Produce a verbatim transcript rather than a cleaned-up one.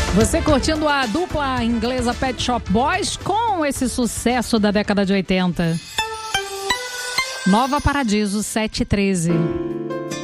Você curtindo a dupla inglesa Pet Shop Boys com esse sucesso da década de oitenta. Nova Paradiso sete treze.